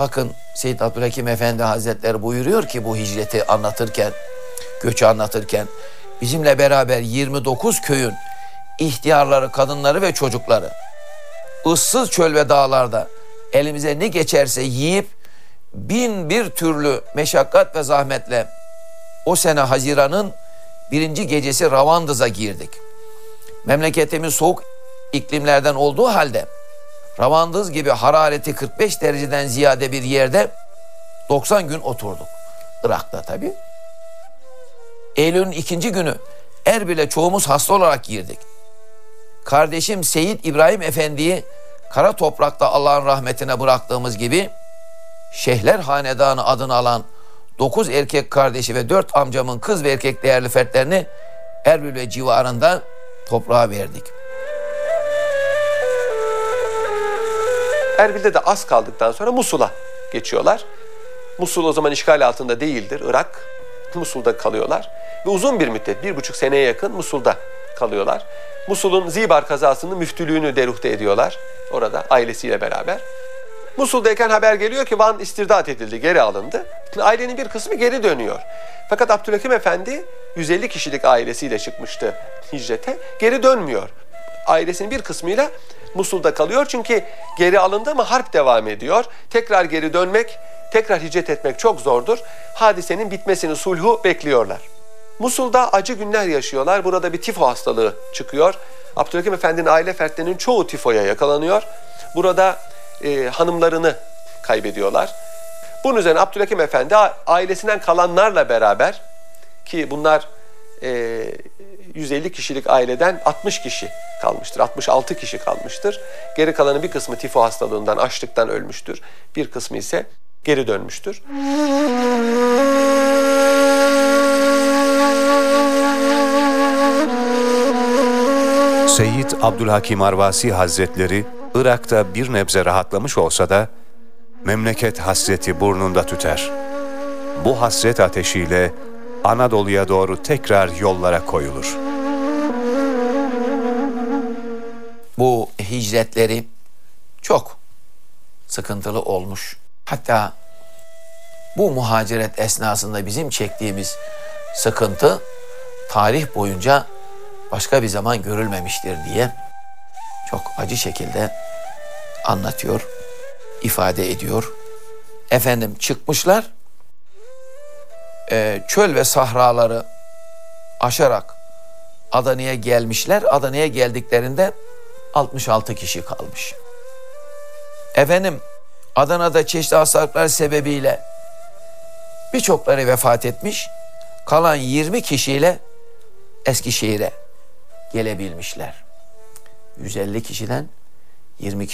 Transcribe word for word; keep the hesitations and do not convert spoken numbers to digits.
Bakın Seyyid Abdülhakim Efendi Hazretleri buyuruyor ki bu hicreti anlatırken, göçü anlatırken, bizimle beraber yirmi dokuz köyün ihtiyarları, kadınları ve çocukları ıssız çöl ve dağlarda elimize ne geçerse yiyip bin bir türlü meşakkat ve zahmetle o sene Haziran'ın birinci gecesi Ravandız'a girdik. Memleketimiz soğuk iklimlerden olduğu halde Ravandız gibi harareti kırk beş dereceden ziyade bir yerde doksan gün oturduk. Irak'ta tabii. Eylül'ün ikinci günü Erbil'e çoğumuz hasta olarak girdik. Kardeşim Seyyid İbrahim Efendi'yi kara toprakta Allah'ın rahmetine bıraktığımız gibi Şeyhler Hanedanı adını alan dokuz erkek kardeşi ve dört amcamın kız ve erkek değerli fertlerini Erbil ve civarında toprağa verdik. Erbil'de de az kaldıktan sonra Musul'a geçiyorlar. Musul o zaman işgal altında değildir, Irak. Musul'da kalıyorlar. Ve uzun bir müddet, bir buçuk seneye yakın Musul'da kalıyorlar. Musul'un Zibar kazasının müftülüğünü deruhte ediyorlar orada ailesiyle beraber. Musul'dayken haber geliyor ki Van istirdat edildi, geri alındı. Ailenin bir kısmı geri dönüyor. Fakat Abdülhakim Efendi yüz elli kişilik ailesiyle çıkmıştı hicrete, geri dönmüyor. Ailesinin bir kısmıyla Musul'da kalıyor çünkü geri alındı ama harp devam ediyor. Tekrar geri dönmek, tekrar hicret etmek çok zordur. Hadisenin bitmesini, sulhu bekliyorlar. Musul'da acı günler yaşıyorlar. Burada bir tifo hastalığı çıkıyor. Abdülhakim Efendi'nin aile fertlerinin çoğu tifoya yakalanıyor. Burada e, hanımlarını kaybediyorlar. Bunun üzerine Abdülhakim Efendi ailesinden kalanlarla beraber, ki bunlar e, yüz elli kişilik aileden altmış kişi kalmıştır. altmış altı kişi kalmıştır. Geri kalanın bir kısmı tifo hastalığından, açlıktan ölmüştür. Bir kısmı ise geri dönmüştür. Seyyid Abdülhakim Arvasi Hazretleri Irak'ta bir nebze rahatlamış olsa da memleket hasreti burnunda tüter. Bu hasret ateşiyle Anadolu'ya doğru tekrar yollara koyulur. Bu hicretleri çok sıkıntılı olmuş. Hatta bu muhaciret esnasında bizim çektiğimiz sıkıntı tarih boyunca başka bir zaman görülmemiştir diye çok acı şekilde anlatıyor, ifade ediyor. Efendim çıkmışlar, e, çöl ve sahraları aşarak Adana'ya gelmişler. Adana'ya geldiklerinde altmış altı kişi kalmış. Efendim Adana'da çeşitli hastalıklar sebebiyle birçokları vefat etmiş. Kalan yirmi kişiyle Eskişehir'e gelebilmişler. yüz elli kişiden yirmi kişi